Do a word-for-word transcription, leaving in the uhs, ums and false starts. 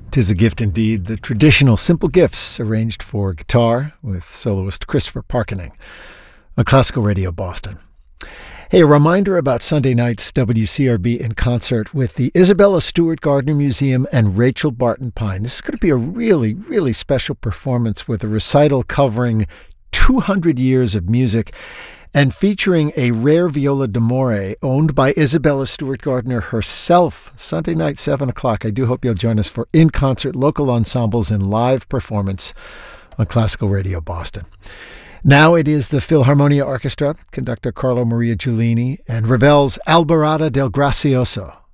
'Tis a gift indeed, the traditional simple gifts arranged for guitar with soloist Christopher Parkening on Classical Radio Boston. Hey, a reminder about Sunday night's W C R B in concert with the Isabella Stewart Gardner Museum and Rachel Barton Pine. This is going to be a really, really special performance with a recital covering two hundred years of music and featuring a rare viola d'amore owned by Isabella Stewart Gardner herself. Sunday night, seven o'clock. I do hope you'll join us for in-concert local ensembles and live performance on Classical Radio Boston. Now it is the Philharmonia Orchestra, conductor Carlo Maria Giulini, and Ravel's Alborada del Gracioso.